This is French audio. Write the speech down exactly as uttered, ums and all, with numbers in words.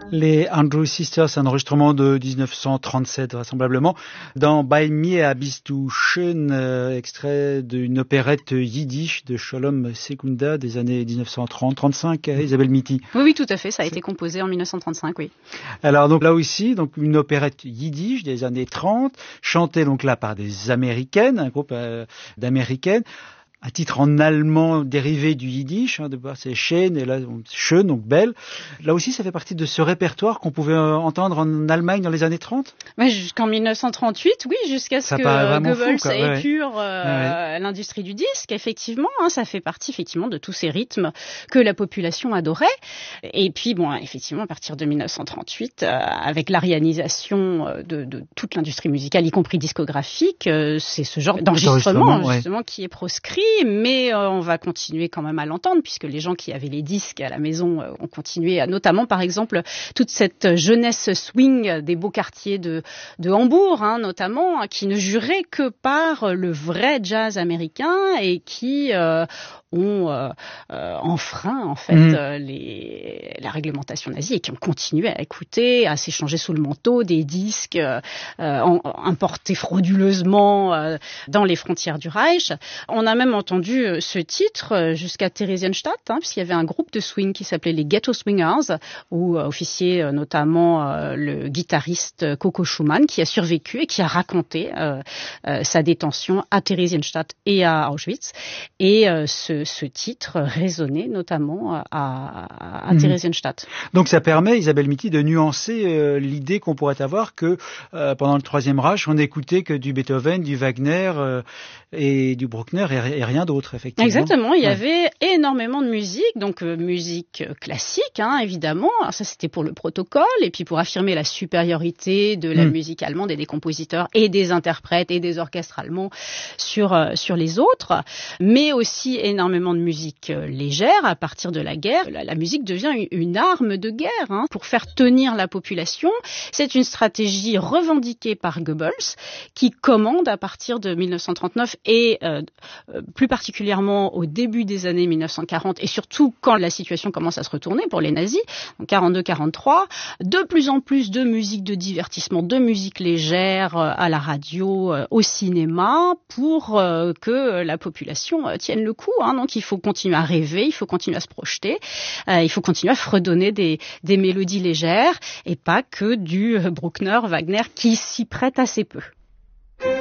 Les Andrews Sisters, un enregistrement de dix-neuf cent trente-sept vraisemblablement, dans Bei mir bist du schön, euh, extrait d'une opérette yiddish de Sholom Sekunda des années dix-neuf cent trente trente-cinq, euh, Isabelle Mitty. Oui, oui, tout à fait, ça a été composé en dix-neuf cent trente-cinq, oui. Alors donc là aussi, donc une opérette yiddish des années trente, chantée donc là par des Américaines, un groupe euh, d'Américaines. Un titre en allemand dérivé du yiddish, hein, de base c'est schön, et là schön, donc belle. Là aussi, ça fait partie de ce répertoire qu'on pouvait entendre en Allemagne dans les années trente. Ouais, jusqu'en dix-neuf cent trente-huit, oui, jusqu'à ce ça que Goebbels fou, ouais. épure euh, ouais. l'industrie du disque. Effectivement, hein, ça fait partie effectivement de tous ces rythmes que la population adorait. Et puis, bon, effectivement, à partir de dix-neuf cent trente-huit, euh, avec l'arianisation de, de toute l'industrie musicale, y compris discographique, euh, c'est ce genre d'enregistrement justement ouais. qui est proscrit. Mais euh, on va continuer quand même à l'entendre, puisque les gens qui avaient les disques à la maison euh, ont continué, à, notamment par exemple toute cette jeunesse swing des beaux quartiers de, de Hambourg, hein, notamment, hein, qui ne jurait que par le vrai jazz américain et qui euh, ont euh, euh, enfreint en fait mmh. euh, les, la réglementation nazie et qui ont continué à écouter, à s'échanger sous le manteau des disques euh, en, importés frauduleusement euh, dans les frontières du Reich. On a même entendu ce titre jusqu'à Theresienstadt, hein, puisqu'il y avait un groupe de swing qui s'appelait les Ghetto Swingers, où euh, officiait notamment euh, le guitariste Coco Schumann, qui a survécu et qui a raconté euh, euh, sa détention à Theresienstadt et à Auschwitz. Et euh, ce, ce titre résonnait notamment à, à, à mmh. Theresienstadt. Donc ça permet, Isabelle Mitty, de nuancer euh, l'idée qu'on pourrait avoir que euh, pendant le Troisième Reich, on n'écoutait que du Beethoven, du Wagner euh, et du Bruckner et, et rien d'autre, effectivement. Exactement, il y ouais. avait énormément de musique, donc euh, musique classique, hein, évidemment. Alors ça, c'était pour le protocole et puis pour affirmer la supériorité de la mmh. musique allemande et des compositeurs et des interprètes et des orchestres allemands sur euh, sur les autres, mais aussi énormément de musique euh, légère. À partir de la guerre, la, la musique devient une, une arme de guerre hein, pour faire tenir la population. C'est une stratégie revendiquée par Goebbels qui commande à partir de dix-neuf cent trente-neuf et euh, plus particulièrement au début des années dix-neuf cent quarante et surtout quand la situation commence à se retourner pour les nazis, en quarante-deux quarante-trois, de plus en plus de musique de divertissement, de musique légère euh, à la radio, euh, au cinéma, pour euh, que la population euh, tienne le coup. Hein. Donc il faut continuer à rêver, il faut continuer à se projeter, euh, il faut continuer à fredonner des, des mélodies légères et pas que du euh, Bruckner, Wagner qui s'y prête assez peu.